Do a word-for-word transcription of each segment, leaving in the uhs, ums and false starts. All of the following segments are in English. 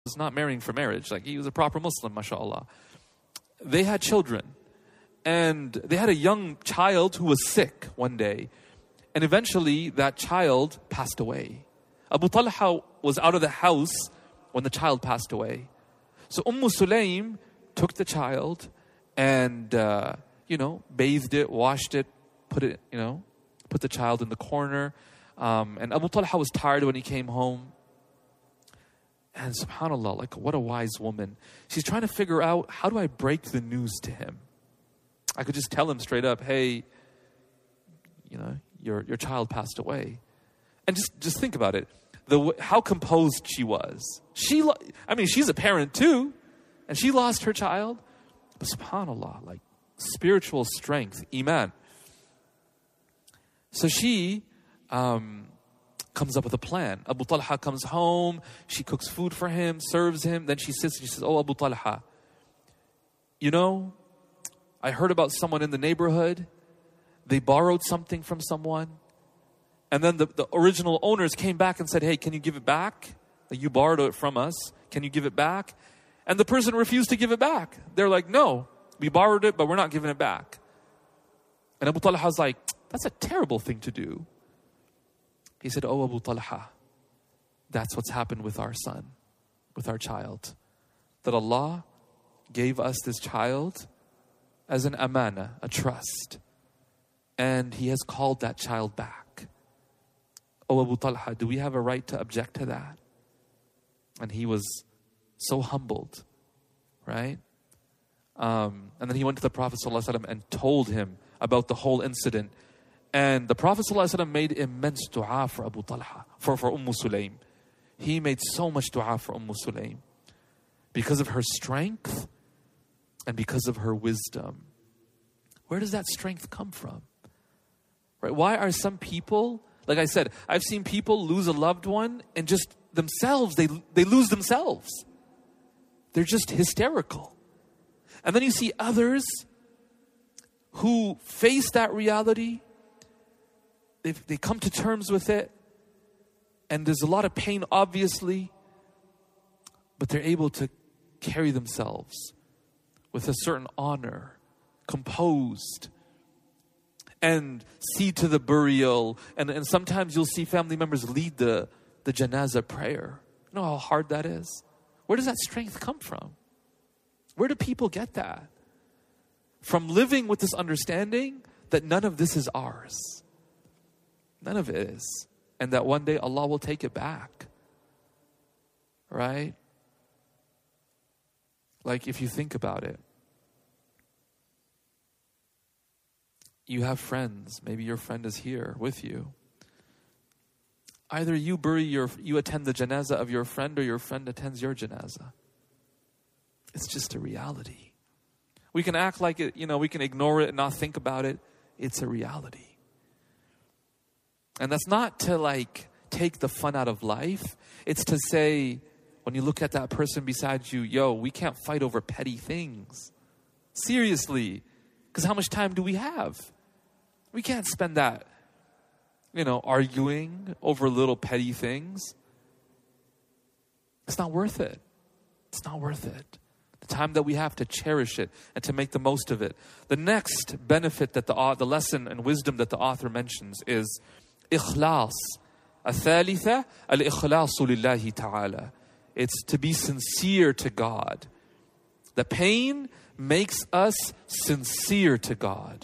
was not marrying for marriage. Like, he was a proper Muslim, mashallah. They had children. And they had a young child who was sick one day. And eventually that child passed away. Abu Talha was out of the house when the child passed away. So Umm Sulaym took the child and, uh, you know, bathed it, washed it, put it, you know, put the child in the corner. Um, and Abu Talha was tired when he came home. And subhanAllah, like, what a wise woman. She's trying to figure out, how do I break the news to him? I could just tell him straight up, hey, you know, your your child passed away. And just, just think about it. The how composed she was. She, I mean, she's a parent too. And she lost her child. But subhanAllah, like, spiritual strength, iman. So she um, comes up with a plan. Abu Talha comes home. She cooks food for him, serves him. Then she sits and she says, oh, Abu Talha, you know, I heard about someone in the neighborhood. They borrowed something from someone. And then the, the original owners came back and said, hey, can you give it back? Like, you borrowed it from us. Can you give it back? And the person refused to give it back. They're like, no, we borrowed it, but we're not giving it back. And Abu Talha was like, that's a terrible thing to do. He said, oh, Abu Talha, that's what's happened with our son, with our child. That Allah gave us this child as an amana, a trust. And He has called that child back. Oh, Abu Talha, do we have a right to object to that? And he was so humbled, right? Um, and then he went to the Prophet ﷺ and told him about the whole incident. And the Prophet ﷺ made immense dua for Abu Talha, for, for Umm Sulaym. He made so much dua for Umm Sulaym because of her strength and because of her wisdom. Where does that strength come from? Right? Why are some people, like I said, I've seen people lose a loved one and just themselves, they, they lose themselves. They're just hysterical. And then you see others who face that reality. They they come to terms with it. And there's a lot of pain, obviously. But they're able to carry themselves with a certain honor, composed, and see to the burial. And, and sometimes you'll see family members lead the, the janazah prayer. You know how hard that is? Where does that strength come from? Where do people get that? From living with this understanding that none of this is ours. None of it is. And that one day Allah will take it back. Right? Like, if you think about it, you have friends. Maybe your friend is here with you. Either you bury your, you attend the janazah of your friend, or your friend attends your janazah. It's just a reality. We can act like it, you know, we can ignore it and not think about it. It's a reality. And that's not to like take the fun out of life. It's to say, when you look at that person beside you, yo, we can't fight over petty things. Seriously. Because how much time do we have? We can't spend that, you know, arguing over little petty things. It's not worth it. It's not worth it. The time that we have to cherish it and to make the most of it. The next benefit that the, the lesson and wisdom that the author mentions is ikhlas. الثالثة الإخلاص لله تعالى. It's to be sincere to God. The pain makes us sincere to God.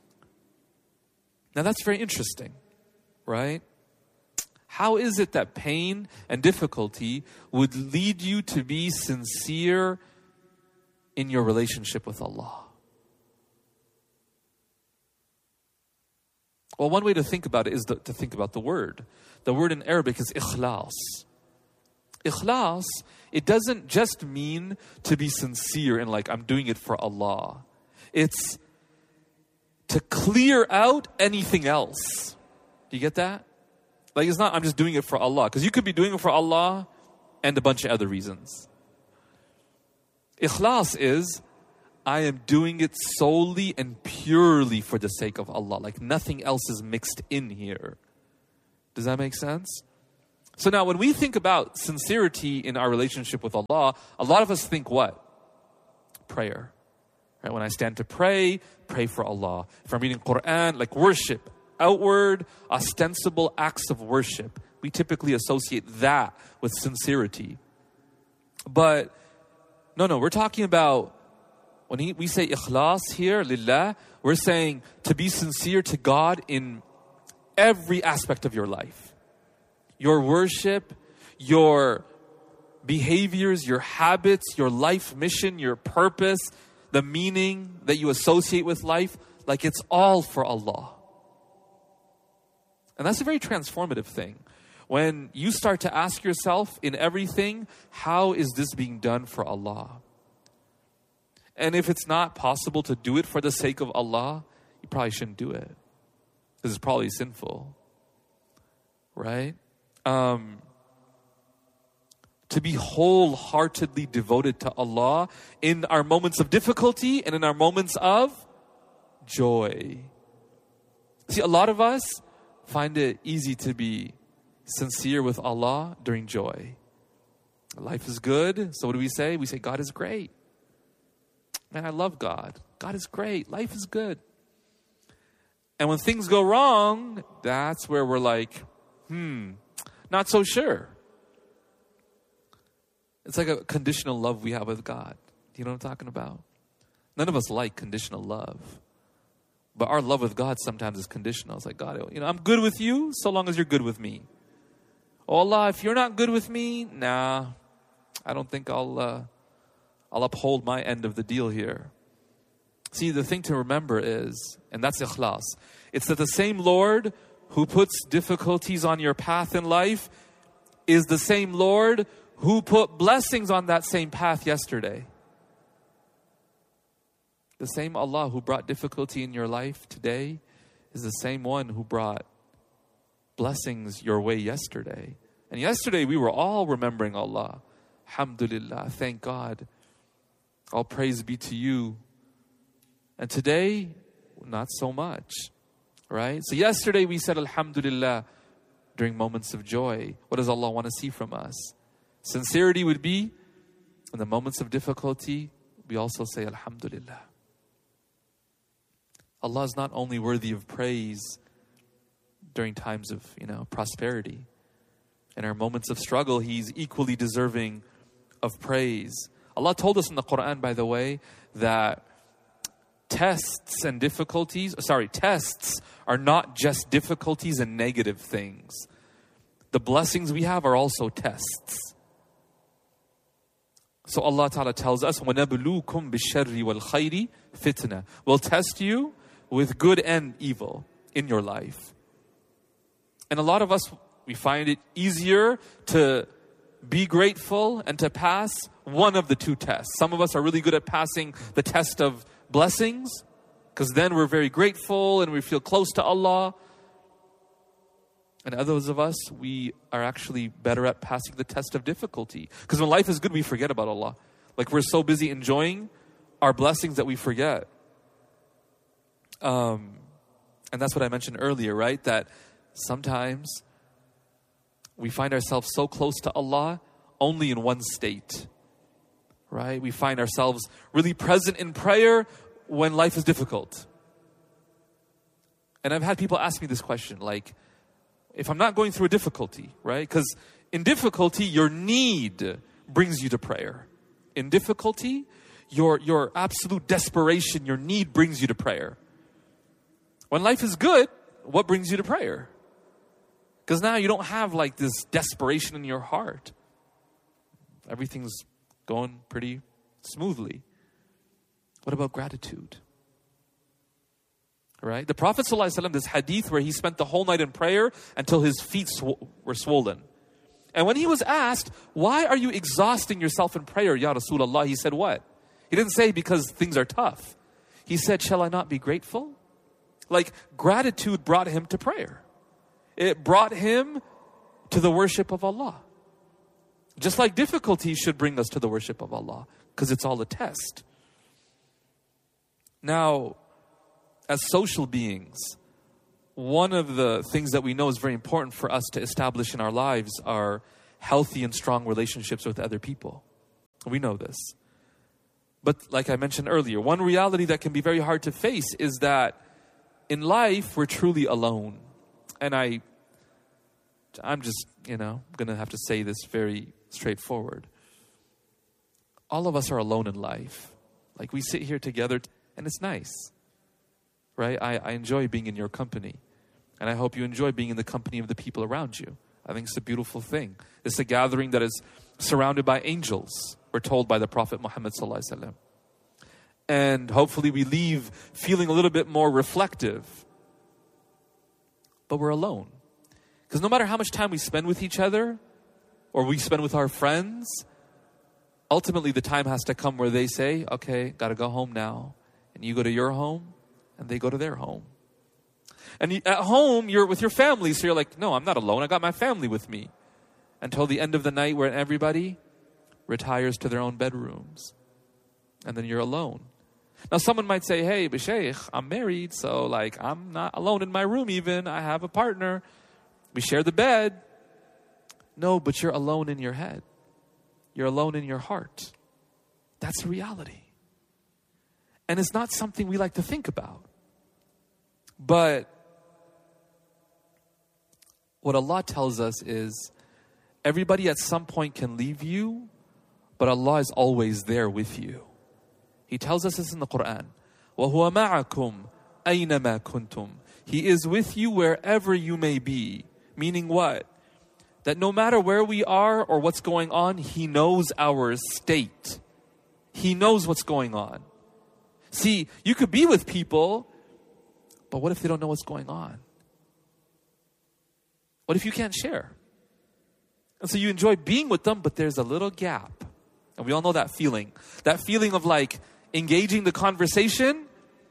Now that's very interesting, right? How is it that pain and difficulty would lead you to be sincere in your relationship with Allah? Well, one way to think about it is the, to think about the word. The word in Arabic is ikhlas. Ikhlas, it doesn't just mean to be sincere and like, I'm doing it for Allah. It's to clear out anything else. Do you get that? Like, it's not, I'm just doing it for Allah. Because you could be doing it for Allah and a bunch of other reasons. Ikhlas is, I am doing it solely and purely for the sake of Allah. Like, nothing else is mixed in here. Does that make sense? So now when we think about sincerity in our relationship with Allah, a lot of us think what? Prayer. Right? When I stand to pray, pray for Allah. If I'm reading Quran, like worship, outward, ostensible acts of worship. We typically associate that with sincerity. But no, no, we're talking about, when he, we say ikhlas here, lillah, we're saying to be sincere to God in every aspect of your life. Your worship, your behaviors, your habits, your life mission, your purpose, the meaning that you associate with life, like it's all for Allah. And that's a very transformative thing. When you start to ask yourself in everything, how is this being done for Allah? And if it's not possible to do it for the sake of Allah, you probably shouldn't do it. Because it's probably sinful. Right? Um, to be wholeheartedly devoted to Allah in our moments of difficulty and in our moments of joy. See, a lot of us find it easy to be sincere with Allah during joy. Life is good. So what do we say? We say, God is great. Man, I love God. God is great. Life is good. And when things go wrong, that's where we're like, hmm, not so sure. It's like a conditional love we have with God. Do you know what I'm talking about? None of us like conditional love. But our love with God sometimes is conditional. It's like, God, you know, I'm good with you so long as you're good with me. Oh Allah, if you're not good with me, nah, I don't think I'll, uh, I'll uphold my end of the deal here. See, the thing to remember is, and that's ikhlas, it's that the same Lord who puts difficulties on your path in life is the same Lord who put blessings on that same path yesterday. The same Allah who brought difficulty in your life today is the same one who brought blessings your way yesterday. And yesterday we were all remembering Allah. Alhamdulillah, thank God. All praise be to you. And today, not so much. Right? So yesterday we said Alhamdulillah during moments of joy. What does Allah want to see from us? Sincerity would be, in the moments of difficulty, we also say Alhamdulillah. Allah is not only worthy of praise during times of, you know, prosperity. In our moments of struggle, He's equally deserving of praise. Allah told us in the Quran, by the way, that tests and difficulties, sorry, tests are not just difficulties and negative things. The blessings we have are also tests. So Allah Ta'ala tells us, وَنَبْلُوكُمْ بِالشَّرِّ وَالْخَيْرِ فِتْنَةً. We'll test you with good and evil in your life. And a lot of us, we find it easier to be grateful and to pass one of the two tests. Some of us are really good at passing the test of blessings, because then we're very grateful and we feel close to Allah. And others of us, we are actually better at passing the test of difficulty. Because when life is good, we forget about Allah. Like we're so busy enjoying our blessings that we forget. Um, and that's what I mentioned earlier, right? That sometimes we find ourselves so close to Allah only in one state, right? We find ourselves really present in prayer when life is difficult. And I've had people ask me this question, like, if I'm not going through a difficulty, right? Because in difficulty, your need brings you to prayer. In difficulty, your, your absolute desperation, your need brings you to prayer. When life is good, what brings you to prayer? Because now you don't have like this desperation in your heart. Everything's going pretty smoothly. What about gratitude? Right? The Prophet ﷺ, this hadith where he spent the whole night in prayer until his feet sw- were swollen. And when he was asked, why are you exhausting yourself in prayer, Ya Rasulullah? He said what? He didn't say because things are tough. He said, shall I not be grateful? Like gratitude brought him to prayer. It brought him to the worship of Allah. Just like difficulty should bring us to the worship of Allah, because it's all a test. Now, as social beings, one of the things that we know is very important for us to establish in our lives are healthy and strong relationships with other people. We know this. But like I mentioned earlier, one reality that can be very hard to face is that in life, we're truly alone. And I, I'm just, you know, going to have to say this very straightforward. All of us are alone in life. Like we sit here together and it's nice, right? I, I enjoy being in your company. And I hope you enjoy being in the company of the people around you. I think it's a beautiful thing. It's a gathering that is surrounded by angels. We're told by the Prophet Muhammad sallallahu alaihi wasallam. And hopefully we leave feeling a little bit more reflective. But we're alone. Because no matter how much time we spend with each other, or we spend with our friends, ultimately the time has to come where they say, okay, gotta go home now. And you go to your home, and they go to their home. And you, at home, you're with your family, so you're like, no, I'm not alone. I got my family with me. Until the end of the night where everybody retires to their own bedrooms. And then you're alone. Now someone might say, hey, but Shaykh, I'm married, so like I'm not alone in my room even. I have a partner. We share the bed. No, but you're alone in your head. You're alone in your heart. That's reality. And it's not something we like to think about. But what Allah tells us is everybody at some point can leave you, but Allah is always there with you. He tells us this in the Quran. وَهُوَ مَعَكُمْ أَيْنَمَا كُنْتُمْ. He is with you wherever you may be. Meaning what? That no matter where we are or what's going on, He knows our state. He knows what's going on. See, you could be with people, but what if they don't know what's going on? What if you can't share? And so you enjoy being with them, but there's a little gap. And we all know that feeling. That feeling of like engaging the conversation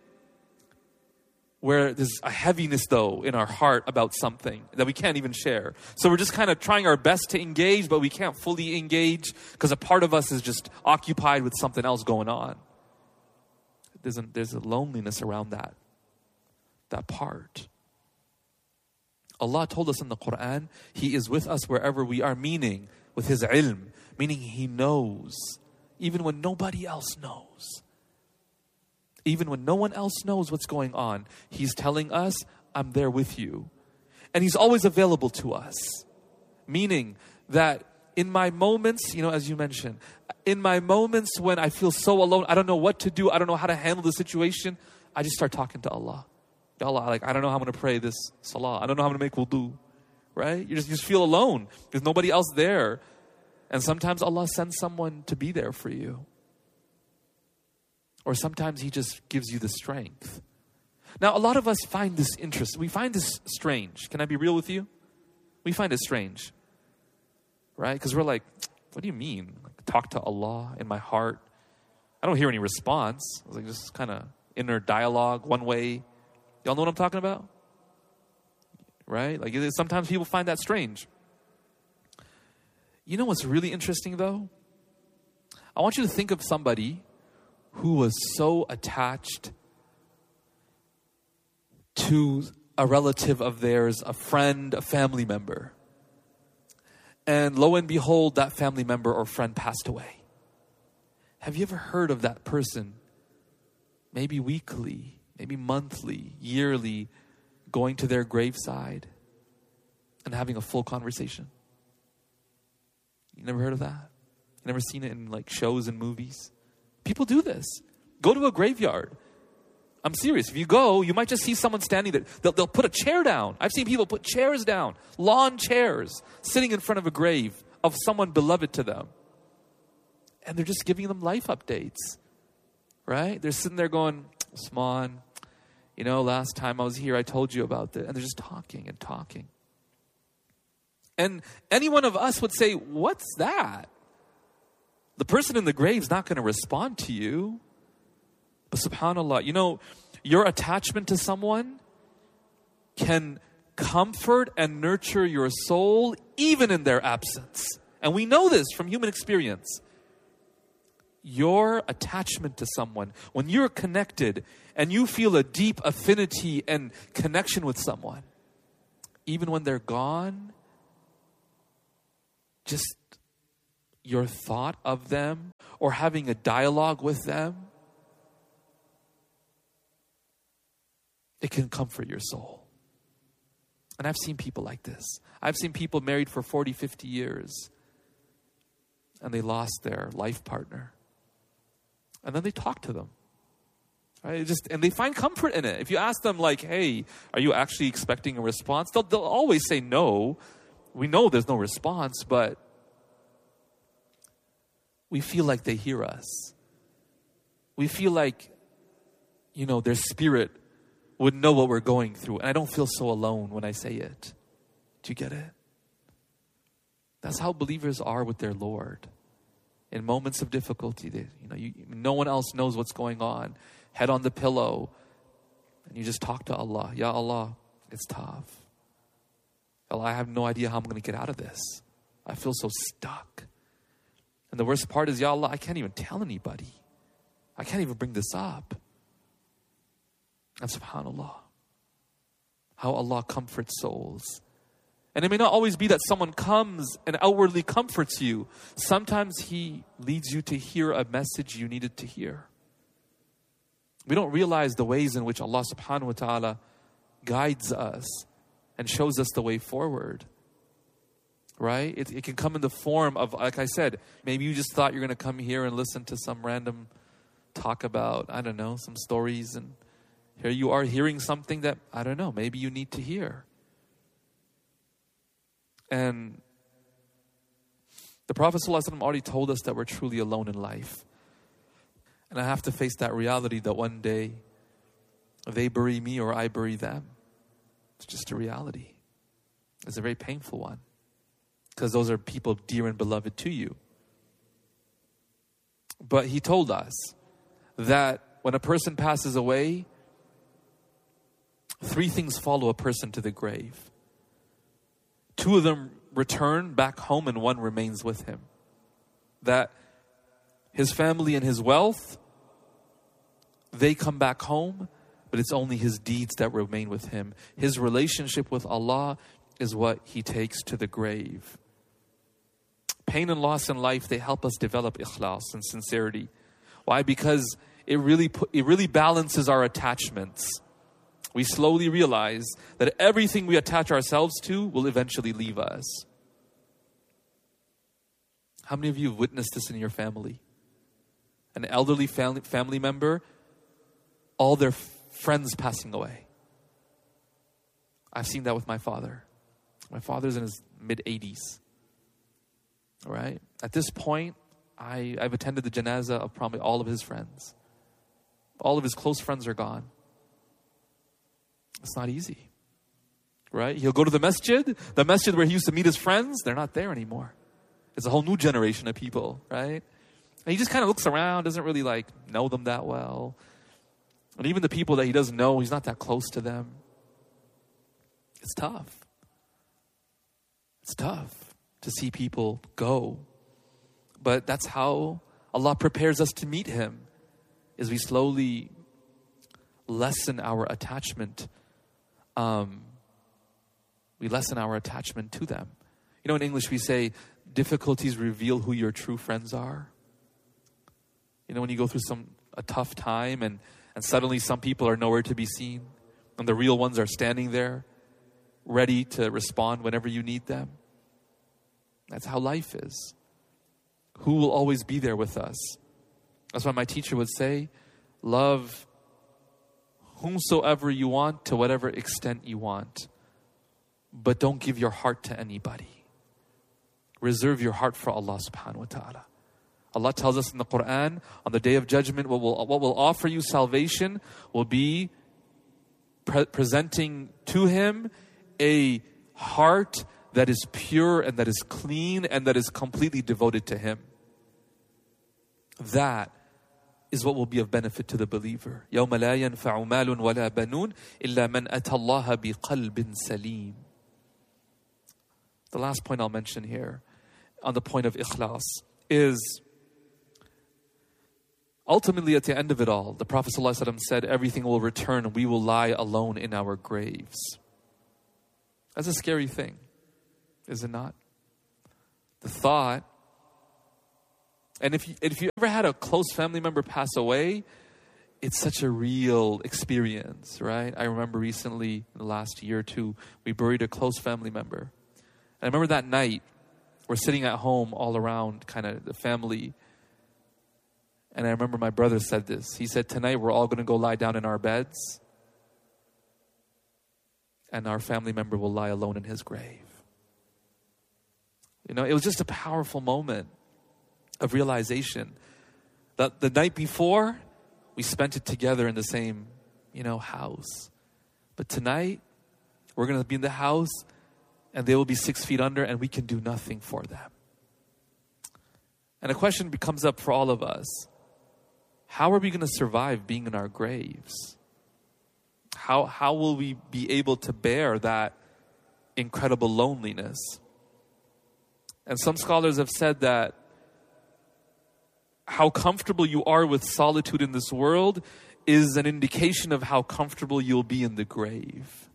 where there's a heaviness though in our heart about something that we can't even share. So we're just kind of trying our best to engage, but we can't fully engage because a part of us is just occupied with something else going on. There's a, there's a loneliness around that, that part. Allah told us in the Quran, He is with us wherever we are, meaning with His ilm, meaning He knows, even when nobody else knows. Even when no one else knows what's going on, He's telling us, I'm there with you. And He's always available to us. Meaning that in my moments, you know, as you mentioned, in my moments when I feel so alone, I don't know what to do, I don't know how to handle the situation, I just start talking to Allah. Allah, like, I don't know how I'm going to pray this salah. I don't know how I'm going to make wudu. Right? You just, you just feel alone. There's nobody else there. And sometimes Allah sends someone to be there for you. Or sometimes He just gives you the strength. Now, a lot of us find this interest. We find this strange. Can I be real with you? We find it strange. Right? Because we're like, what do you mean? Like, talk to Allah in my heart. I don't hear any response. I was like, just kind of inner dialogue, one way. Y'all know what I'm talking about? Right? Like sometimes people find that strange. You know what's really interesting though? I want you to think of somebody who was so attached to a relative of theirs, a friend, a family member. And lo and behold, that family member or friend passed away. Have you ever heard of that person? Maybe weekly, maybe monthly, yearly, going to their graveside and having a full conversation. You never heard of that? You never seen it in like shows and movies? People do this. Go to a graveyard. I'm serious. If you go, you might just see someone standing there. They'll, they'll put a chair down. I've seen people put chairs down, lawn chairs, sitting in front of a grave of someone beloved to them. And they're just giving them life updates. Right? They're sitting there going, Usman, you know, last time I was here, I told you about this. And they're just talking and talking. And any one of us would say, what's that? The person in the grave is not going to respond to you. But subhanAllah, you know, your attachment to someone can comfort and nurture your soul even in their absence. And we know this from human experience. your attachment to someone, when you're connected and you feel a deep affinity and connection with someone, even when they're gone, just your thought of them or having a dialogue with them, it can comfort your soul. And I've seen people like this. I've seen people married for forty, fifty years and they lost their life partner. And then they talk to them. Right? It just, and they find comfort in it. If you ask them like, hey, are you actually expecting a response? They'll, they'll always say no. We know there's no response, but we feel like they hear us. We feel like, you know, their spirit would know what we're going through. And I don't feel so alone when I say it. Do you get it? That's how believers are with their Lord. In moments of difficulty, they, you know, you, no one else knows what's going on. Head on the pillow, and you just talk to Allah. Ya Allah, it's tough. Allah, I have no idea how I'm going to get out of this. I feel so stuck. And the worst part is, Ya Allah, I can't even tell anybody. I can't even bring this up. And subhanAllah, how Allah comforts souls. And it may not always be that someone comes and outwardly comforts you. Sometimes He leads you to hear a message you needed to hear. We don't realize the ways in which Allah subhanahu wa ta'ala guides us and shows us the way forward. Right? It, it can come in the form of, like I said, maybe you just thought you're going to come here and listen to some random talk about, I don't know, some stories. And here you are hearing something that, I don't know, maybe you need to hear. And the Prophet ﷺ already told us that we're truly alone in life. And I have to face that reality that one day they bury me or I bury them. It's just a reality. It's a very painful one. Because those are people dear and beloved to you. But He told us that when a person passes away, three things follow a person to the grave. Two of them return back home and one remains with him. That his family and his wealth, they come back home, but it's only his deeds that remain with him. His relationship with Allah is what he takes to the grave. Pain and loss in life, they help us develop ikhlas and sincerity. Why? Because it really put, it really balances our attachments. We slowly realize that everything we attach ourselves to will eventually leave us. How many of you have witnessed this in your family? An elderly family, family member, all their f- friends passing away. I've seen that with my father. My father's in his mid-eighties. All right? At this point, I, I've attended the janazah of probably all of his friends. All of his close friends are gone. It's not easy, right? He'll go to the masjid, the masjid where he used to meet his friends, they're not there anymore. It's a whole new generation of people, right? And he just kind of looks around, doesn't really like know them that well. And even the people that he doesn't know, he's not that close to them. It's tough. It's tough to see people go. But that's how Allah prepares us to meet Him, is we slowly lessen our attachment Um, we lessen our attachment to them. You know, in English we say, difficulties reveal who your true friends are. You know, when you go through some a tough time and, and suddenly some people are nowhere to be seen and the real ones are standing there ready to respond whenever you need them. That's how life is. Who will always be there with us? That's why my teacher would say, love whomsoever you want to whatever extent you want. But don't give your heart to anybody. Reserve your heart for Allah subhanahu wa ta'ala. Allah tells us in the Quran, on the day of judgment, what will, what will offer you salvation will be pre- presenting to Him a heart that is pure and that is clean and that is completely devoted to Him. That is what will be of benefit to the believer. يَوْمَ لَا يَنْفَعُ مَالٌ وَلَا بَنُونَ إِلَّا مَنْ أَتَى اللَّهَ بِقَلْبٍ سَلِيمٍ. The last point I'll mention here on the point of ikhlas is ultimately, at the end of it all, the Prophet ﷺ said, everything will return and we will lie alone in our graves. That's a scary thing, is it not? The thought. And if you, if you ever had a close family member pass away, it's such a real experience, right? I remember recently, in the last year or two, we buried a close family member. And I remember that night, we're sitting at home all around, kind of the family. And I remember my brother said this. He said, tonight we're all going to go lie down in our beds, and our family member will lie alone in his grave. You know, it was just a powerful moment of realization that the night before, we spent it together in the same, you know, house. But tonight, we're going to be in the house and they will be six feet under and we can do nothing for them. And a question comes up for all of us. How are we going to survive being in our graves? How, how will we be able to bear that incredible loneliness? And some scholars have said that how comfortable you are with solitude in this world is an indication of how comfortable you'll be in the grave.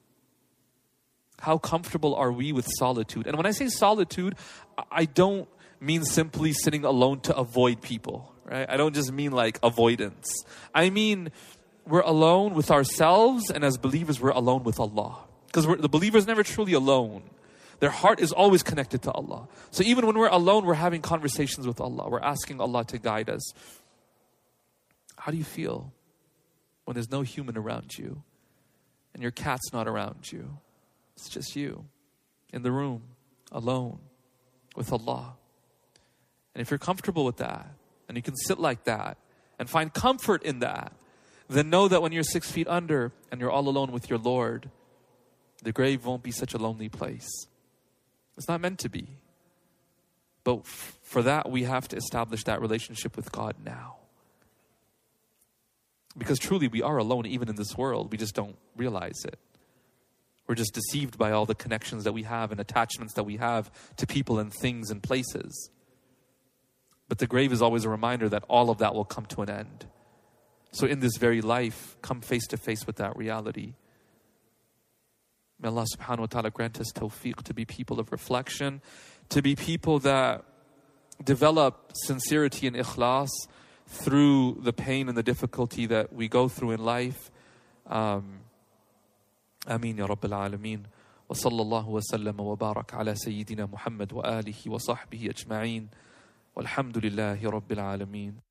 How comfortable are we with solitude? And when I say solitude, I don't mean simply sitting alone to avoid people, right? I don't just mean like avoidance. I mean, we're alone with ourselves, and as believers, we're alone with Allah. Because the believer is never truly alone. Their heart is always connected to Allah. So even when we're alone, we're having conversations with Allah. We're asking Allah to guide us. How do you feel when there's no human around you and your cat's not around you? It's just you in the room, alone with Allah. And if you're comfortable with that, and you can sit like that and find comfort in that, then know that when you're six feet under and you're all alone with your Lord, the grave won't be such a lonely place. It's not meant to be. But f- for that, we have to establish that relationship with God now. Because truly, we are alone even in this world. We just don't realize it. We're just deceived by all the connections that we have and attachments that we have to people and things and places. But the grave is always a reminder that all of that will come to an end. So in this very life, come face to face with that reality. May Allah subhanahu wa ta'ala grant us tawfiq to be people of reflection, to be people that develop sincerity and ikhlas through the pain and the difficulty that we go through in life. Um, Ameen ya Rabbil Alameen. Wa sallallahu wa sallam wa barak ala Sayyidina Muhammad wa alihi wa sahbihi ajma'een. Walhamdulillahi Rabbil Alameen.